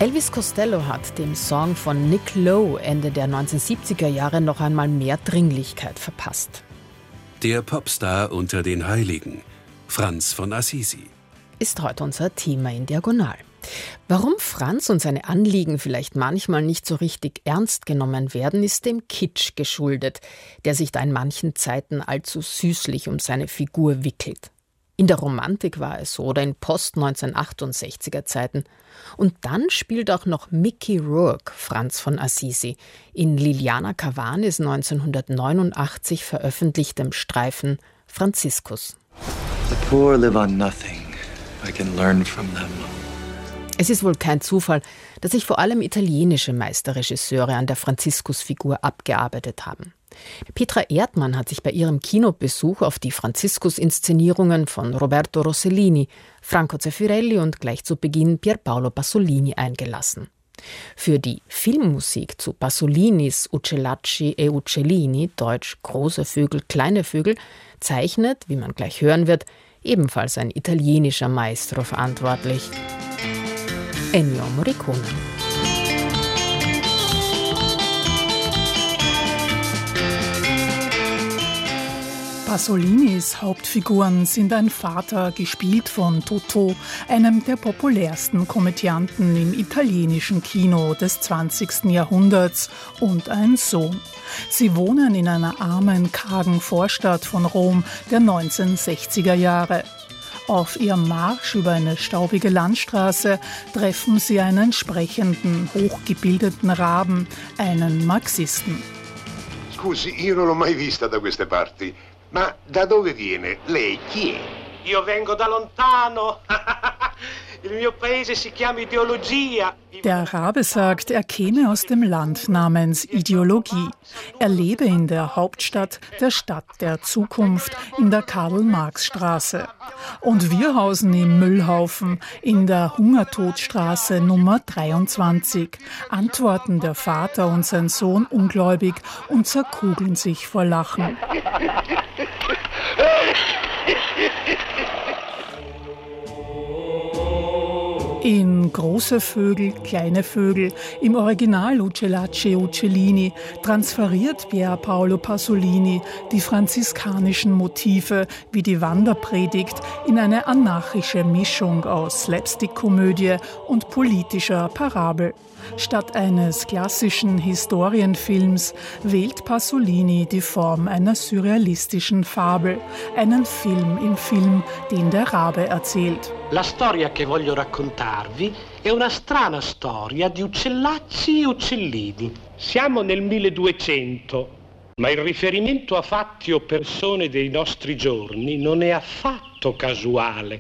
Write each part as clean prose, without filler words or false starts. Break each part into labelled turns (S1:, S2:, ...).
S1: Elvis Costello hat dem Song von Nick Lowe Ende der 1970er Jahre noch einmal mehr Dringlichkeit verpasst.
S2: Der Popstar unter den Heiligen, Franz von Assisi,
S1: ist heute unser Thema in Diagonal. Warum Franz und seine Anliegen vielleicht manchmal nicht so richtig ernst genommen werden, ist dem Kitsch geschuldet, der sich da in manchen Zeiten allzu süßlich um seine Figur wickelt. In der Romantik war es so oder in Post-1968er Zeiten. Und dann spielt auch noch Mickey Rourke Franz von Assisi in Liliana Cavanis 1989 veröffentlichtem Streifen Franziskus.
S3: The poor live on nothing. I can learn from them.
S1: Es ist wohl kein Zufall, dass sich vor allem italienische Meisterregisseure an der Franziskusfigur abgearbeitet haben. Petra Erdmann hat sich bei ihrem Kinobesuch auf die Franziskus-Inszenierungen von Roberto Rossellini, Franco Zeffirelli und gleich zu Beginn Pierpaolo Pasolini eingelassen. Für die Filmmusik zu Pasolinis Uccellacci e Uccellini, deutsch große Vögel, kleine Vögel, zeichnet, wie man gleich hören wird, ebenfalls ein italienischer Maestro verantwortlich: Ennio Morricone.
S4: Pasolinis Hauptfiguren sind ein Vater, gespielt von Totò, einem der populärsten Komödianten im italienischen Kino des 20. Jahrhunderts, und ein Sohn. Sie wohnen in einer armen, kargen Vorstadt von Rom der 1960er Jahre. Auf ihrem Marsch über eine staubige Landstraße treffen sie einen sprechenden, hochgebildeten Raben, einen Marxisten.
S5: Scusi, io non l'ho mai vista da queste parti. Ma da dove viene? Lei chi è?
S6: Io vengo da lontano. Il mio paese si chiama Ideologia.
S4: Der Rabe sagt, er käme aus dem Land namens Ideologie. Er lebe in der Hauptstadt, der Stadt der Zukunft, in der Karl-Marx-Straße. Und wir hausen im Müllhaufen, in der Hungertodstraße Nummer 23, antworten der Vater und sein Sohn ungläubig und zerkugeln sich vor Lachen. In Große Vögel, kleine Vögel, im Original Uccellacci e Uccellini, transferiert Pierpaolo Pasolini die franziskanischen Motive wie die Wanderpredigt in eine anarchische Mischung aus Slapstick-Komödie und politischer Parabel. Statt eines klassischen Historienfilms wählt Pasolini die Form einer surrealistischen Fabel, einen Film im Film, den der Rabe erzählt.
S6: La storia che voglio raccontarvi è una strana storia di Uccellacci e Uccellini. Siamo nel 1200, ma il riferimento a fatti o persone dei nostri giorni non è affatto casuale.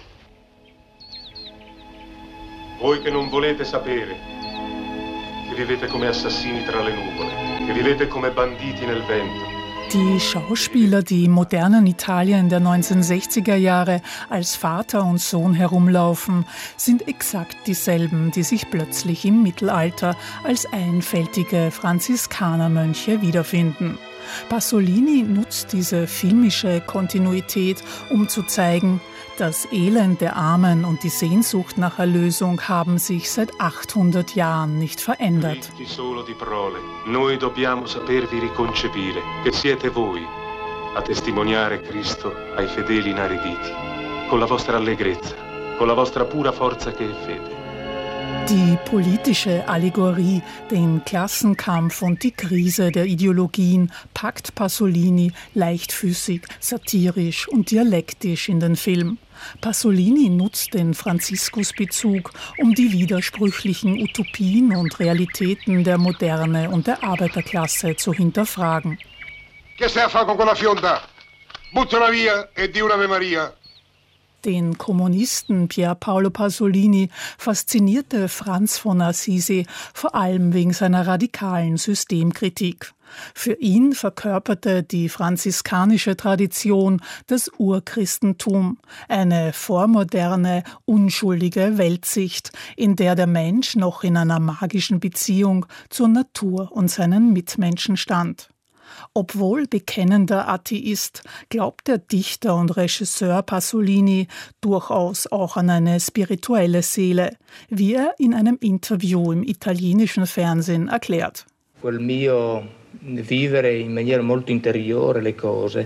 S5: Voi che non volete sapere, che vivete come assassini tra le nuvole, che vivete come banditi nel vento.
S4: Die Schauspieler, die im modernen Italien der 1960er Jahre als Vater und Sohn herumlaufen, sind exakt dieselben, die sich plötzlich im Mittelalter als einfältige Franziskanermönche wiederfinden. Pasolini nutzt diese filmische Kontinuität, um zu zeigen, das Elend der Armen und die Sehnsucht nach Erlösung haben sich seit 800 Jahren nicht verändert.
S5: Solo di parole. Noi dobbiamo sapervi riconcepire, che siete voi a testimoniare Cristo ai fedeli inariditi, con la vostra allegrezza, con la vostra pura forza che è fede.
S4: Die politische Allegorie, den Klassenkampf und die Krise der Ideologien packt Pasolini leichtfüßig, satirisch und dialektisch in den Film. Pasolini nutzt den Franziskusbezug, um die widersprüchlichen Utopien und Realitäten der Moderne und der Arbeiterklasse zu hinterfragen.
S5: Che stai a fare con quella fionda? Buttala via e di una Ave Maria.
S4: Den Kommunisten Pierpaolo Pasolini faszinierte Franz von Assisi vor allem wegen seiner radikalen Systemkritik. Für ihn verkörperte die franziskanische Tradition das Urchristentum, eine vormoderne, unschuldige Weltsicht, in der der Mensch noch in einer magischen Beziehung zur Natur und seinen Mitmenschen stand. Obwohl bekennender Atheist, glaubt der Dichter und Regisseur Pasolini durchaus auch an eine spirituelle Seele, wie er in einem Interview im italienischen Fernsehen erklärt.
S7: Quel mio vivere in maniera molto interiore le cose.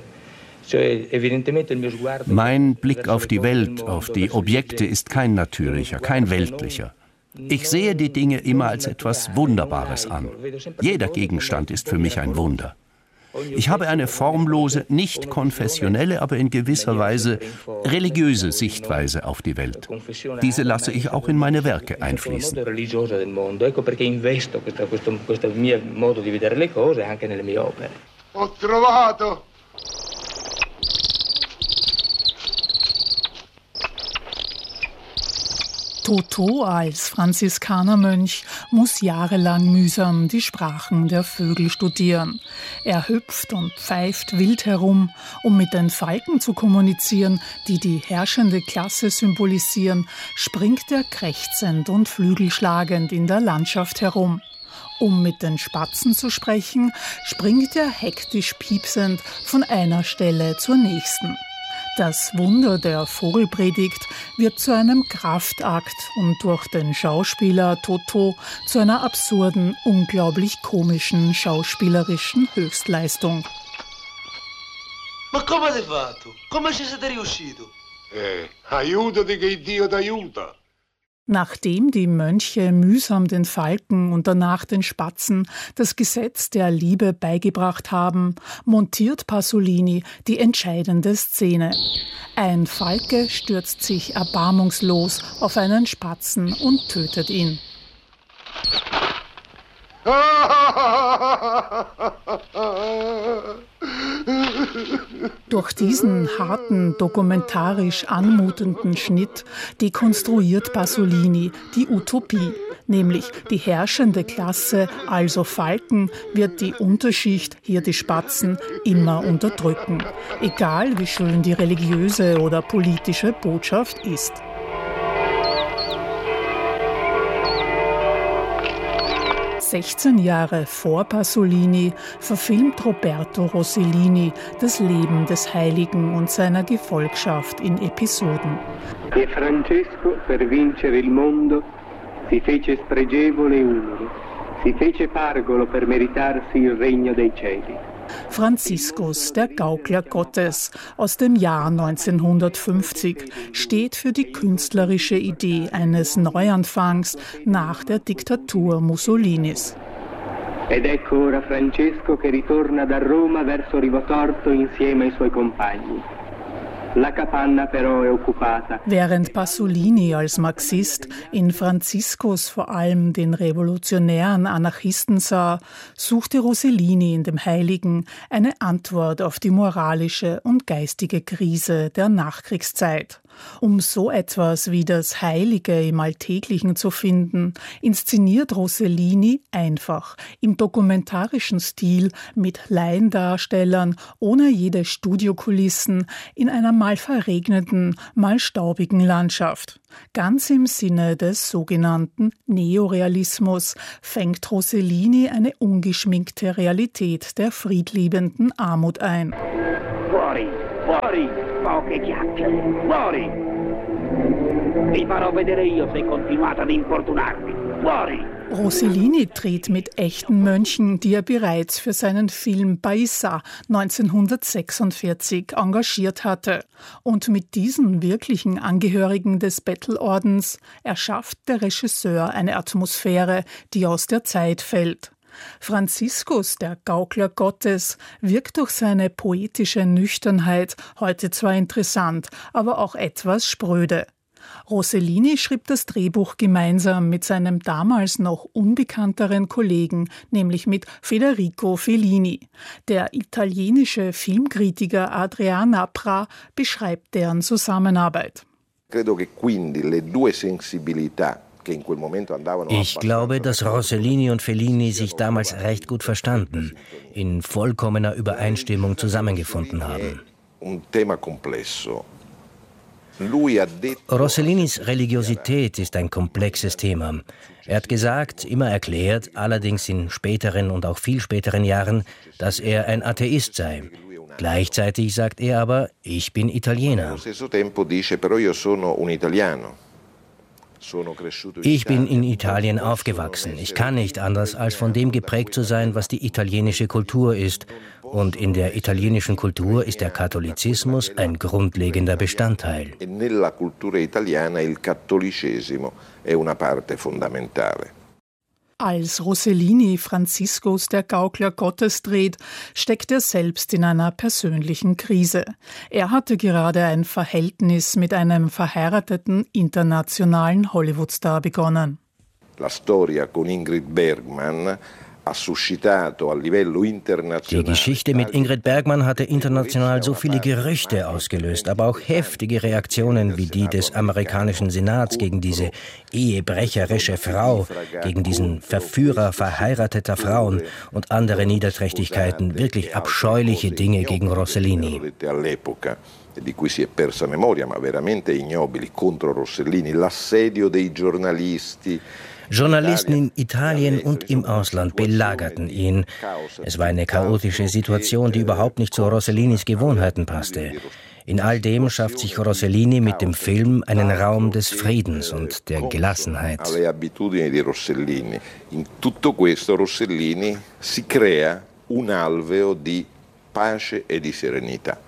S8: Mein Blick auf die Welt, auf die Objekte ist kein natürlicher, kein weltlicher. Ich sehe die Dinge immer als etwas Wunderbares an. Jeder Gegenstand ist für mich ein Wunder. Ich habe eine formlose, nicht konfessionelle, aber in gewisser Weise religiöse Sichtweise auf die Welt. Diese lasse ich auch in meine Werke einfließen.
S9: Ho trovato!
S4: Totò als Franziskanermönch muss jahrelang mühsam die Sprachen der Vögel studieren. Er hüpft und pfeift wild herum, um mit den Falken zu kommunizieren, die die herrschende Klasse symbolisieren, springt er krächzend und flügelschlagend in der Landschaft herum. Um mit den Spatzen zu sprechen, springt er hektisch piepsend von einer Stelle zur nächsten. Das Wunder der Vogelpredigt wird zu einem Kraftakt und durch den Schauspieler Totò zu einer absurden, unglaublich komischen schauspielerischen Höchstleistung.
S9: Ma come avete fatto? Come ci siete riuscito? Aiutati che Dio t'aiuta.
S4: Nachdem die Mönche mühsam den Falken und danach den Spatzen das Gesetz der Liebe beigebracht haben, montiert Pasolini die entscheidende Szene. Ein Falke stürzt sich erbarmungslos auf einen Spatzen und tötet ihn. Durch diesen harten, dokumentarisch anmutenden Schnitt dekonstruiert Pasolini die Utopie, nämlich die herrschende Klasse, also Falken, wird die Unterschicht, hier die Spatzen, immer unterdrücken, egal wie schön die religiöse oder politische Botschaft ist. ...16 Jahre vor Pasolini verfilmt Roberto Rossellini das Leben des Heiligen und seiner Gefolgschaft in Episoden.
S10: E Francesco, per vincere il mondo, si fece spregevole e umile, si fece pargolo per meritarsi il regno dei cieli.
S4: Franziskus, der Gaukler Gottes, aus dem Jahr 1950, steht für die künstlerische Idee eines Neuanfangs nach der Diktatur Mussolinis.
S10: Ed ecco ora Francesco che ritorna da Roma verso Rivotorto insieme ai suoi compagni. La capanna però è occupata.
S4: Während Pasolini als Marxist in Franziskus vor allem den revolutionären Anarchisten sah, suchte Rossellini in dem Heiligen eine Antwort auf die moralische und geistige Krise der Nachkriegszeit. Um so etwas wie das Heilige im Alltäglichen zu finden, inszeniert Rossellini einfach, im dokumentarischen Stil mit Laiendarstellern, ohne jede Studiokulissen, in einer mal verregneten, mal staubigen Landschaft. Ganz im Sinne des sogenannten Neorealismus fängt Rossellini eine ungeschminkte Realität der friedliebenden Armut ein.
S10: Fuori, fuori, poche chiacchiere, fuori! Vi farò vedere io se continuate ad importunarmi. Fuori!
S4: Rossellini dreht mit echten Mönchen, die er bereits für seinen Film Paisa 1946 engagiert hatte. Und mit diesen wirklichen Angehörigen des Bettelordens erschafft der Regisseur eine Atmosphäre, die aus der Zeit fällt. Franziskus, der Gaukler Gottes, wirkt durch seine poetische Nüchternheit heute zwar interessant, aber auch etwas spröde. Rossellini schrieb das Drehbuch gemeinsam mit seinem damals noch unbekannteren Kollegen, nämlich mit Federico Fellini. Der italienische Filmkritiker Adrian Napra beschreibt deren Zusammenarbeit.
S11: Ich glaube, dass Rossellini und Fellini sich damals recht gut verstanden, in vollkommener Übereinstimmung zusammengefunden haben. Rossellinis Religiosität ist ein komplexes Thema. Er hat gesagt, immer erklärt, allerdings in späteren und auch viel späteren Jahren, dass er ein Atheist sei. Gleichzeitig sagt er aber, ich bin Italiener. Ich bin in Italien aufgewachsen. Ich kann nicht anders, als von dem geprägt zu sein, was die italienische Kultur ist. Und in der italienischen Kultur ist der Katholizismus ein grundlegender Bestandteil.
S4: Als Rossellini Franziskus der Gaukler Gottes dreht, steckt er selbst in einer persönlichen Krise. Er hatte gerade ein Verhältnis mit einem verheirateten internationalen Hollywood-Star begonnen.
S12: La storia con Ingrid Bergman.
S11: Die Geschichte mit Ingrid Bergman hatte international so viele Gerüchte ausgelöst, aber auch heftige Reaktionen wie die des amerikanischen Senats gegen diese ehebrecherische Frau, gegen diesen Verführer verheirateter Frauen und andere Niederträchtigkeiten, wirklich abscheuliche Dinge gegen Rossellini.
S12: Di cui si è persa memoria, ma veramente ignobili contro Rossellini, l'assedio dei giornalisti.
S11: Journalisten in Italien und im Ausland belagerten ihn. Es war eine chaotische Situation, die überhaupt nicht zu Rossellinis Gewohnheiten passte. In all dem schafft sich Rossellini mit dem Film einen Raum des Friedens und der Gelassenheit.
S12: In tutto questo Rossellini si crea un alveo di pace e di serenità.